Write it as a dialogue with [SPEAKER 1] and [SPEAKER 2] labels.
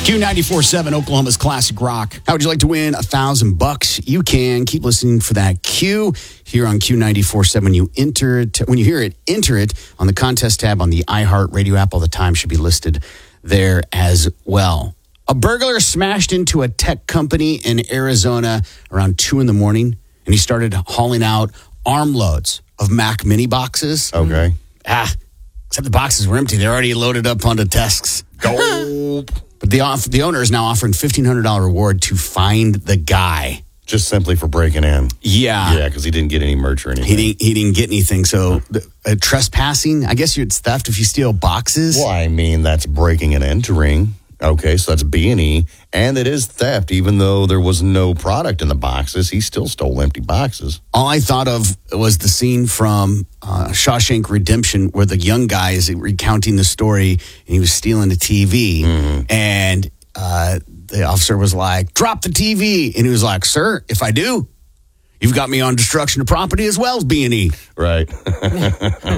[SPEAKER 1] Q94.7, Oklahoma's classic rock. How would you like to win $1,000? You can. Keep listening for that Q here on Q94.7. When you hear it, enter it on the contest tab on the iHeartRadio app all the time. Should be listed there as well. A burglar smashed into a tech company in Arizona around 2 in the morning, and he started hauling out armloads of Mac Mini boxes.
[SPEAKER 2] Okay.
[SPEAKER 1] Except the boxes were empty. They're already loaded up onto desks.
[SPEAKER 2] Go.
[SPEAKER 1] But the owner is now offering $1,500 reward to find the guy.
[SPEAKER 2] Just simply for breaking in.
[SPEAKER 1] Yeah.
[SPEAKER 2] Yeah, because he didn't get any merch or anything.
[SPEAKER 1] He didn't get anything. So trespassing, I guess it's theft if you steal boxes.
[SPEAKER 2] Well, I mean, that's breaking and entering. Okay, so that's B&E. And it is theft. Even though there was no product in the boxes, he still stole empty boxes.
[SPEAKER 1] All I thought of was the scene from Shawshank Redemption where the young guy is recounting the story and he was stealing a TV. Mm-hmm. And the officer was like, drop the TV. And he was like, sir, if I do, you've got me on destruction of property as well as B&E.
[SPEAKER 2] Right.